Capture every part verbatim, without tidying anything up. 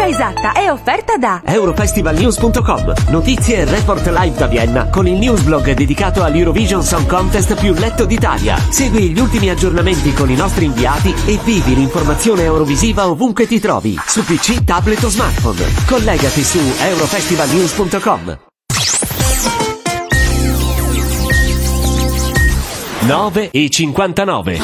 cifra esatta è offerta da Eurofestival News punto com. Notizie e report live da Vienna con il newsblog dedicato all'Eurovision Song Contest più letto d'Italia. Segui gli ultimi aggiornamenti con i nostri inviati e vivi l'informazione eurovisiva ovunque ti trovi, su P C, tablet o smartphone. Collegati su Eurofestival News punto com. nove e cinquantanove.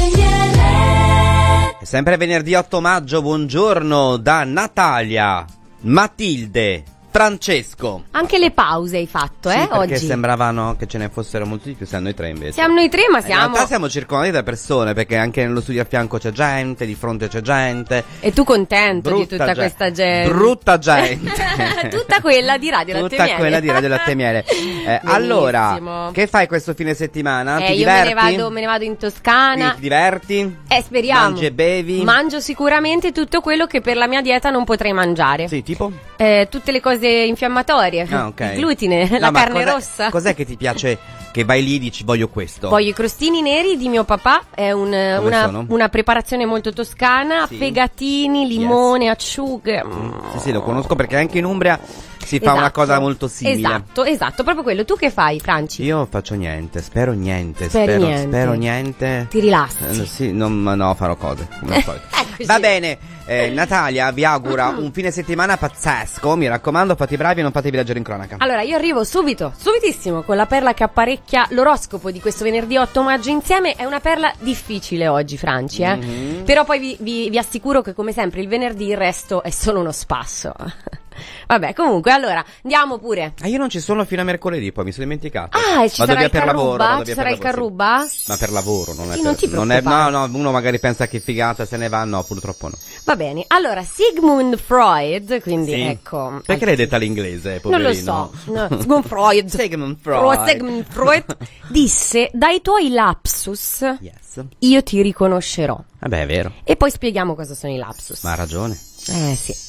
È sempre venerdì otto maggio, buongiorno da Natalia, Matilde, Francesco. Anche le pause hai fatto, sì, eh, perché oggi? sembravano che ce ne fossero molti di più, siamo noi tre invece. Siamo noi tre, ma siamo... In realtà siamo circondati da persone, perché anche nello studio a fianco c'è gente, di fronte c'è gente. E tu contento Brutta di tutta gente. questa gente? Brutta gente. Tutta quella di Radio Latte Tutta Miele. quella di Radio Latte Miele. Eh, allora, che fai questo fine settimana? Eh, ti io diverti? me ne vado, me ne vado in Toscana. Ti diverti? Eh, speriamo. Mangi e bevi? Mangio sicuramente tutto quello che per la mia dieta non potrei mangiare. Sì, tipo? Eh, tutte le cose infiammatorie. Ah, ok. Il glutine, No, la ma carne cos'è, rossa. Cos'è che ti piace, che vai lì e dici voglio questo? Voglio i crostini neri di mio papà, è un, una, sono? una preparazione molto toscana, Sì. fegatini, limone, acciughe. Mm. Sì, sì, lo conosco perché anche in Umbria si fa Esatto. una cosa molto simile. Esatto, esatto, proprio quello. Tu che fai, Franci? Io faccio niente, spero niente, Speri spero niente. spero niente. Ti rilassi. Eh, sì, non, no, farò cose. non so. Eccoci. Va bene, eh, Natalia vi augura un fine settimana pazzesco. Mi raccomando, fate i bravi e non fatevi leggere in cronaca. Allora, io arrivo subito, subitissimo, con la perla che apparecchia l'oroscopo di questo venerdì otto maggio insieme. È una perla difficile oggi, Franci, eh? Mm-hmm. Però poi vi, vi, vi assicuro che come sempre il venerdì il resto è solo uno spasso. Vabbè, comunque, allora, andiamo pure. Ah, io non ci sono fino a mercoledì, poi mi sono dimenticato. Ah, e ci Vado sarà via il per carruba? lavoro, vado Ci via sarà per il lavoro, carruba? sì. Ma per lavoro, non è Sì, per... non ti non è, no, preoccupare. no, uno magari pensa che figata se ne va, no, purtroppo no. Va bene, allora, Sigmund Freud, quindi Sì. ecco... Perché l'hai detta all'inglese, Non lo poverino? so, no, Sigmund Freud. Sigmund Fro- Freud. Sigmund Freud disse: dai tuoi lapsus Yes. io ti riconoscerò. Vabbè, è vero, E poi spieghiamo cosa sono i lapsus. ma ha ragione. Eh sì.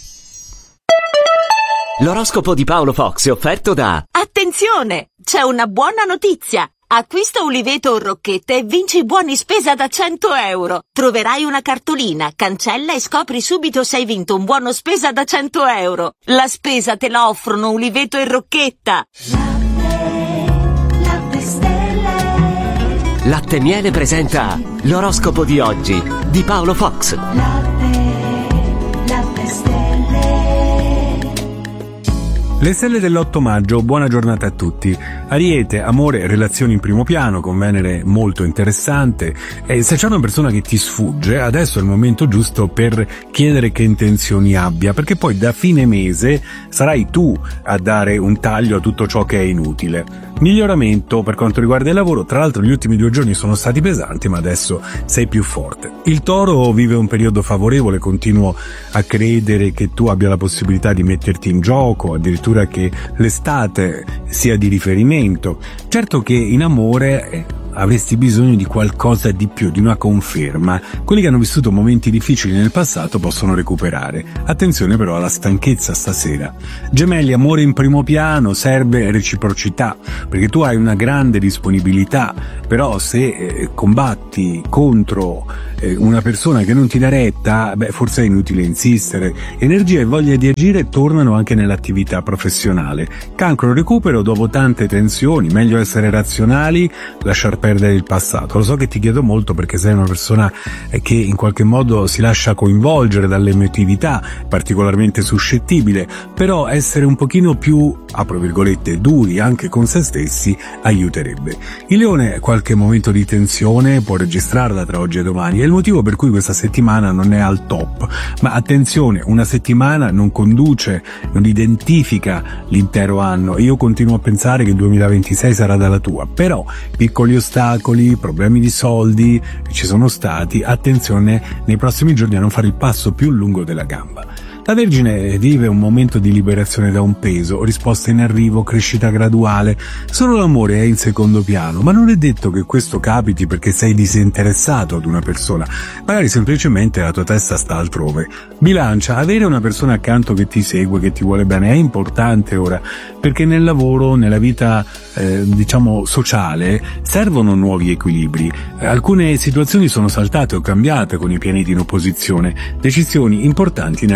L'oroscopo di Paolo Fox è offerto da Attenzione! C'è una buona notizia! Acquista Uliveto o Rocchette e vinci buoni spesa da cento euro. Troverai una cartolina, cancella e scopri subito se hai vinto un buono spesa da cento euro. La spesa te la offrono Uliveto e Rocchetta. Latte Miele presenta l'oroscopo di oggi di Paolo Fox. Le stelle dell'otto maggio, buona giornata a tutti. Ariete, amore, relazioni in primo piano, con Venere molto interessante. E se c'è una persona che ti sfugge, adesso è il momento giusto per chiedere che intenzioni abbia, perché poi da fine mese sarai tu a dare un taglio a tutto ciò che è inutile. Miglioramento per quanto riguarda il lavoro, tra l'altro gli ultimi due giorni sono stati pesanti, ma adesso sei più forte. Il Toro vive un periodo favorevole, continuo a credere che tu abbia la possibilità di metterti in gioco, addirittura che l'estate sia di riferimento. Certo che in amore eh, avresti bisogno di qualcosa di più, di una conferma. Quelli che hanno vissuto momenti difficili nel passato possono recuperare. Attenzione però alla stanchezza stasera. Gemelli, amore in primo piano, serve reciprocità, perché tu hai una grande disponibilità, però se eh, combatti contro eh, una persona che non ti dà retta, beh, forse è inutile insistere. Energia e voglia di agire tornano anche nell'attività professionale. Cancro, recupero dopo tante tensioni, meglio essere razionali, lasciar perdere il passato. Lo so che ti chiedo molto perché sei una persona eh, che in qualche modo si lascia coinvolgere dall'emotività, particolarmente suscettibile, però essere un pochino più, apro virgolette, duri anche con se stessi aiuterebbe. Il Leone, qualche momento di tensione può registrarla tra oggi e domani, è il motivo per cui questa settimana non è al top, ma attenzione, una settimana non conduce, non identifica l'intero anno. Io continuo a pensare che il duemilaventisei sarà dalla tua, però piccoli ostacoli, problemi di soldi ci sono stati, attenzione nei prossimi giorni a non fare il passo più lungo della gamba. La Vergine vive un momento di liberazione da un peso, risposta in arrivo, crescita graduale. Solo l'amore è in secondo piano, ma non è detto che questo capiti perché sei disinteressato ad una persona. Magari semplicemente la tua testa sta altrove. Bilancia, avere una persona accanto che ti segue, che ti vuole bene, è importante ora, perché nel lavoro, nella vita eh, diciamo sociale, servono nuovi equilibri. Eh, alcune situazioni sono saltate o cambiate con i pianeti in opposizione, decisioni importanti in arrivo.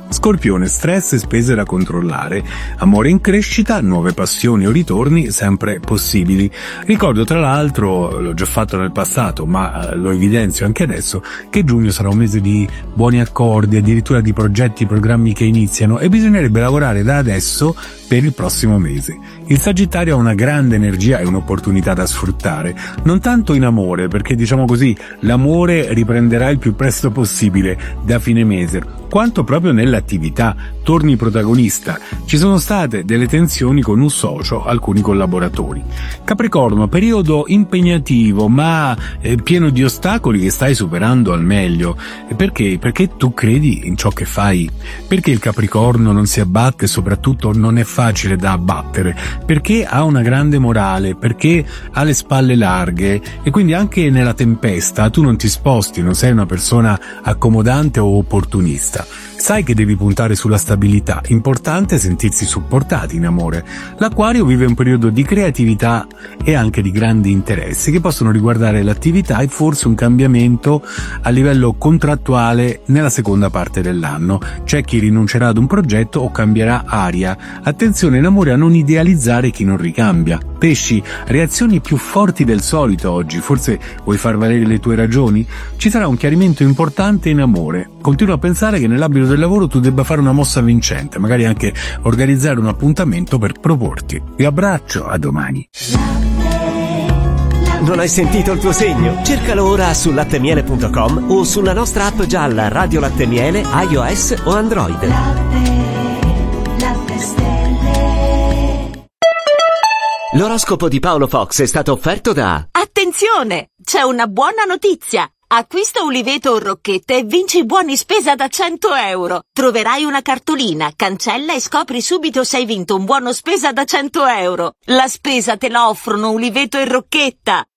Scorpione, stress e spese da controllare. Amore in crescita, nuove passioni o ritorni sempre possibili. Ricordo tra l'altro, l'ho già fatto nel passato, ma lo evidenzio anche adesso, che giugno sarà un mese di buoni accordi, addirittura di progetti, programmi che iniziano, e bisognerebbe lavorare da adesso per il prossimo mese. Il Sagittario ha una grande energia e un'opportunità da sfruttare, non tanto in amore, perché diciamo così l'amore riprenderà il più presto possibile da fine mese, quanto proprio nell'attività, torni protagonista. Ci sono state delle tensioni con un socio, alcuni collaboratori. Capricorno, periodo impegnativo ma eh, pieno di ostacoli che stai superando al meglio. Perché? Perché tu credi in ciò che fai. Perché il Capricorno non si abbatte e soprattutto non è facile da abbattere. Perché ha una grande morale, perché ha le spalle larghe e quindi anche nella tempesta tu non ti sposti, non sei una persona accomodante o opportunista. Sai che devi puntare sulla stabilità, importante sentirsi supportati in amore. L'Acquario vive un periodo di creatività e anche di grandi interessi che possono riguardare l'attività e forse un cambiamento a livello contrattuale nella seconda parte dell'anno. C'è chi rinuncerà ad un progetto o cambierà aria. Attenzione in amore a non idealizzare chi non ricambia. Pesci, reazioni più forti del solito oggi, forse vuoi far valere le tue ragioni? Ci sarà un chiarimento importante in amore. Continuo a pensare che nell'ambito del lavoro tu debba fare una mossa vincente, magari anche organizzare un appuntamento per proporti. Vi abbraccio, a domani. Non hai sentito il tuo segno? Cercalo ora su lattemiele punto com o sulla nostra app gialla Radio Latte Miele, iOS o Android. L'oroscopo di Paolo Fox è stato offerto da... Attenzione! C'è una buona notizia! Acquista Uliveto o Rocchette e vinci buoni spesa da cento euro. Troverai una cartolina, cancella e scopri subito se hai vinto un buono spesa da cento euro. La spesa te la offrono Uliveto e Rocchetta.